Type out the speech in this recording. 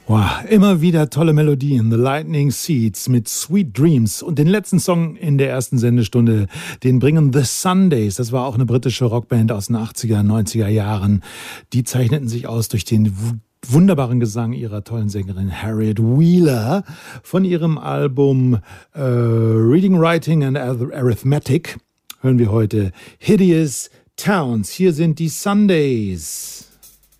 Wow, immer wieder tolle Melodien. The Lightning Seeds mit Sweet Dreams. Und den letzten Song in der ersten Sendestunde, den bringen The Sundays. Das war auch eine britische Rockband aus den 80er, 90er Jahren. Die zeichneten sich aus durch den wunderbaren Gesang ihrer tollen Sängerin Harriet Wheeler von ihrem Album Reading, Writing and Arithmetic. Hören wir heute Hideous Towns. Hier sind die Sundays.